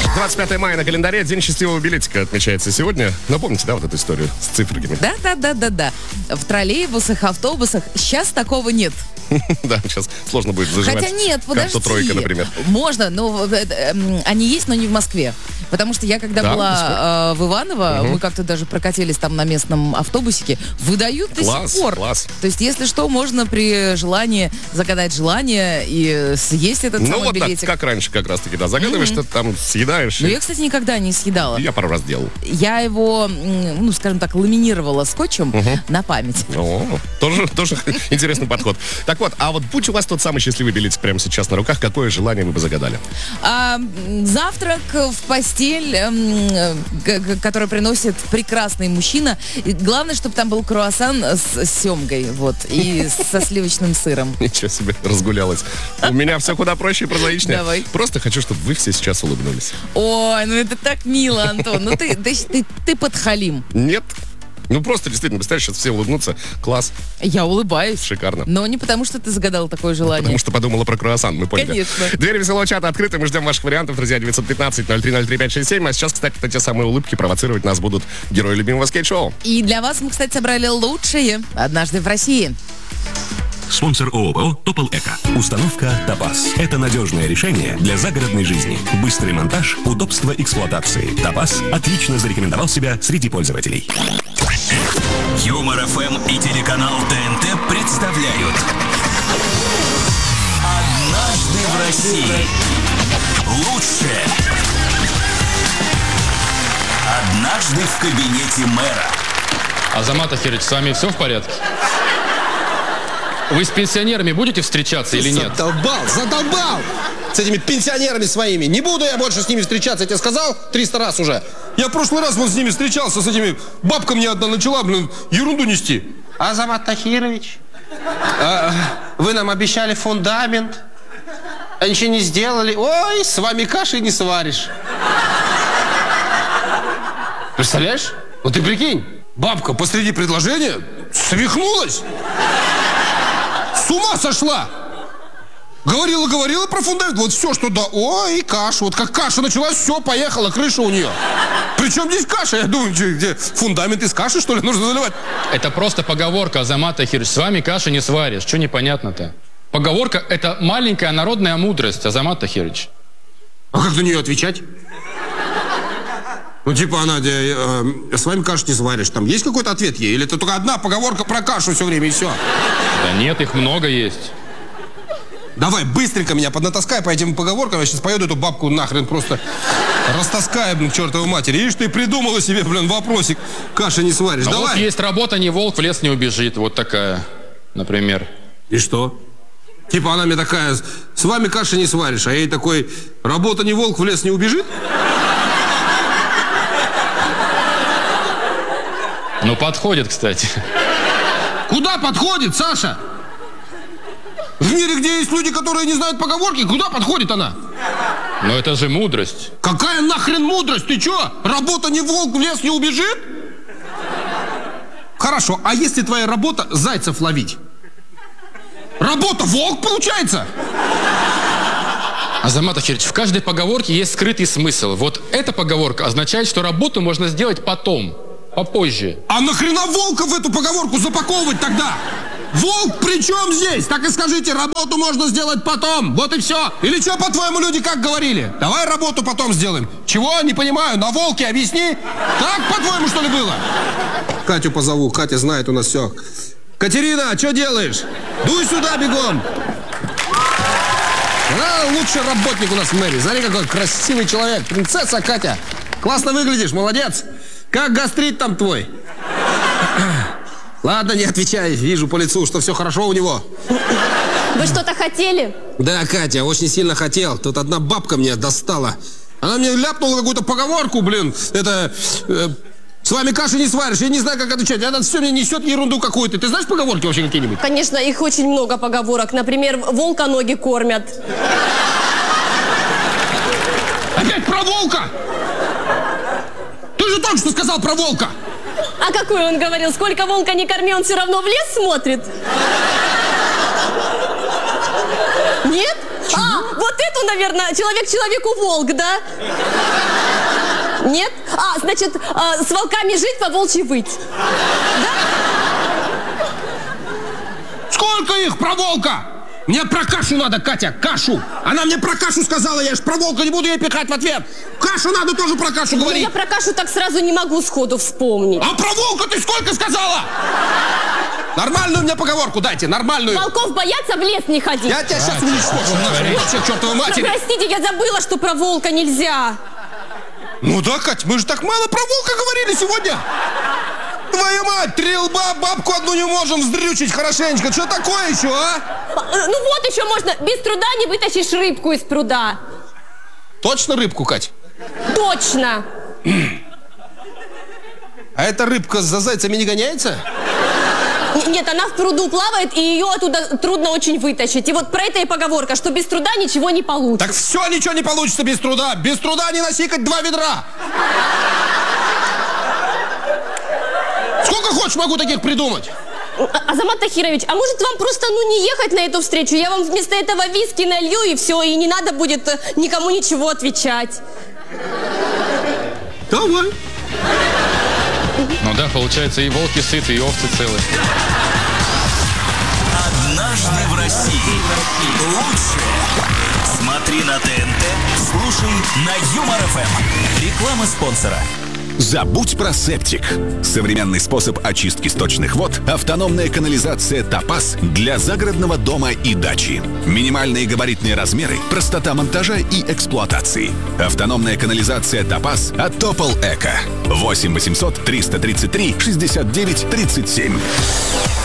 25 мая на календаре, День счастливого билетика отмечается сегодня. Напомните, да, вот эту историю с цифрами? Да. В троллейбусах, автобусах сейчас такого нет. Да, сейчас сложно будет зажимать. Хотя нет, подожди. Карту тройка, например. Можно, но они есть, но не в Москве. Потому что я, когда была в Иваново, мы как-то даже прокатились там на местном автобусике, выдают до сих пор. Класс. То есть, если что, можно при желании загадать желание и съесть этот самый билетик. Так, как раньше как раз-таки, да, загадываешь, что-то там съедаешь. Но я, кстати, никогда не съедала. Я пару раз делал. Я его, ну, скажем так, ламинировала скотчем на память. О, тоже интересный подход. Так вот, а вот будь у вас тот самый счастливый билетик прямо сейчас на руках, какое желание вы бы загадали? Завтрак в постель, который приносит прекрасный мужчина. И главное, чтобы там был круассан с семгой, вот, и со сливочным сыром. Ничего себе, разгулялась. У меня все куда проще и прозаичнее. Давай. Просто хочу, чтобы вы все сейчас улыбнулись. Ой, ну это так мило, Антон. Ну ты подхалим. Нет. Ну просто действительно, представляешь, сейчас все улыбнутся. Класс. Я улыбаюсь. Шикарно. Но не потому, что ты загадал такое желание. Потому что подумала про круассан, мы поняли. Конечно. Двери веселого чата открыты, мы ждем ваших вариантов, друзья, 915-0303-567. А сейчас, кстати, эти самые улыбки провоцировать нас будут герои любимого скейт-шоу. И для вас мы, кстати, собрали лучшие «Однажды в России». Спонсор ООО «Топол Эко». Установка «Топаз». Это надежное решение для загородной жизни. Быстрый монтаж, удобство эксплуатации. «Топаз» отлично зарекомендовал себя среди пользователей. Юмор ФМ и телеканал ТНТ представляют «Однажды в России». Лучшее. Однажды в кабинете мэра. Азамат Ахирович, с вами все в порядке? Вы с пенсионерами будете встречаться или нет? Задолбал! С этими пенсионерами своими. Не буду я больше с ними встречаться, я тебе сказал 300 раз уже. Я в прошлый раз с ними встречался, с этими... Бабка мне одна начала, ерунду нести. Азамат Тахирович, вы нам обещали фундамент, а ничего не сделали. Ой, с вами каши не сваришь. Представляешь? Вот ты прикинь, бабка посреди предложения свихнулась. С ума сошла! Говорила про фундамент. Вот все, что да. Ой, каша. Вот как каша началась, все, поехала, крыша у нее. Причем здесь каша? Я думаю, где фундамент из каши, что ли, нужно заливать? Это просто поговорка, Азамат Ахирович. С вами каши не сваришь. Что непонятно-то? Поговорка – это маленькая народная мудрость, Азамат Ахирович. А как на нее отвечать? Ну, типа она, с вами кашу не сваришь. Там есть какой-то ответ ей? Или это только одна поговорка про кашу все время и все? Да нет, их много есть. Давай, быстренько меня поднатаскай по этим поговоркам. Я сейчас поеду эту бабку нахрен просто растаскаю, к чертовой матери. Видишь, ты придумала себе, вопросик. Каши не сваришь. А давай. Вот есть работа, не волк, в лес не убежит. Вот такая, например. И что? Типа она мне такая, с вами каши не сваришь. А я ей такой, работа не волк, в лес не убежит? Ну, подходит, кстати. Куда подходит, Саша? В мире, где есть люди, которые не знают поговорки, куда подходит она? Но это же мудрость. Какая нахрен мудрость? Ты чё? Работа не волк, в лес не убежит? Хорошо, а если твоя работа зайцев ловить? Работа волк получается? Азамат Ахирович, в каждой поговорке есть скрытый смысл. Вот эта поговорка означает, что работу можно сделать потом, попозже. А нахрена волка в эту поговорку запаковывать тогда? Волк при чем здесь? Так и скажите, работу можно сделать потом. Вот и все. Или что, по-твоему, люди как говорили? Давай работу потом сделаем. Чего? Не понимаю. На волке объясни. Так, по-твоему, что ли, было? Катю позову. Катя знает у нас все. Катерина, что делаешь? Дуй сюда бегом. Она лучший работник у нас в мэрии. Смотри, какой красивый человек. Принцесса Катя. Классно выглядишь, молодец. Как гастрит там твой? Ладно, не отвечай. Вижу по лицу, что все хорошо у него. Вы что-то хотели? Да, Катя, очень сильно хотел. Тут одна бабка мне достала. Она мне ляпнула какую-то поговорку, это... с вами каши не сваришь. Я не знаю, как отвечать. Она все мне несет ерунду какую-то. Ты знаешь поговорки вообще какие-нибудь? Конечно, их очень много поговорок. Например, волка ноги кормят. Опять про волка? Ты же только что сказал про волка. А какой он говорил? Сколько волка не корми, он все равно в лес смотрит? Нет? Чего? А, Вот эту, наверное, человек человеку волк, да? Нет? А, значит, с волками жить, по волчьи выть. Сколько их про волка? Мне про кашу надо, Катя, кашу. Она мне про кашу сказала, я ж про волка не буду ей пихать в ответ. Кашу надо тоже про кашу Ну, говорить. я про кашу так сразу не могу сходу вспомнить. А про волка ты сколько сказала? Нормальную мне поговорку дайте, нормальную. Волков боятся, в лес не ходить. Я тебя сейчас уничтожу в нашем вообще, чертовой матери. Простите, я забыла, что про волка нельзя. Ну да, Кать, мы же так мало про волка говорили сегодня. Твою мать, 3 лба, бабку одну не можем вздрючить хорошенечко. Что такое еще, а? Ну вот еще можно, без труда не вытащишь рыбку из пруда. Точно рыбку, Кать? Точно. А эта рыбка за зайцами не гоняется? Нет, она в пруду плавает, и ее оттуда трудно очень вытащить. И вот про это и поговорка, что без труда ничего не получится. Так все, ничего не получится без труда. Без труда не насикать 2 ведра. Сколько хочешь, могу таких придумать. Азамат Тахирович, а может вам просто, не ехать на эту встречу? Я вам вместо этого виски налью, и все, и не надо будет никому ничего отвечать. Давай. Ну да, получается, и волки сыты, и овцы целы. Однажды в России. Лучшее. Смотри на ТНТ, слушай на Юмор ФМ. Реклама спонсора. Забудь про септик. Современный способ очистки сточных вод – автономная канализация «Топаз» для загородного дома и дачи. Минимальные габаритные размеры, простота монтажа и эксплуатации. Автономная канализация «Топаз» от Топол Эко. 8 800 333 69 37.